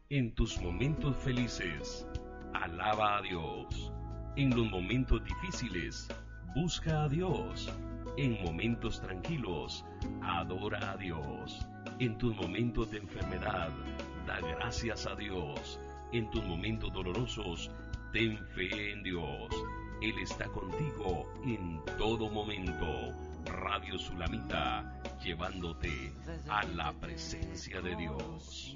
En tus momentos felices, alaba a Dios. En los momentos difíciles, busca a Dios. En momentos tranquilos, adora a Dios. En tus momentos de enfermedad, da gracias a Dios. En tus momentos dolorosos, ten fe en Dios. Él está contigo en todo momento. Radio Sulamita, llevándote a la presencia de Dios.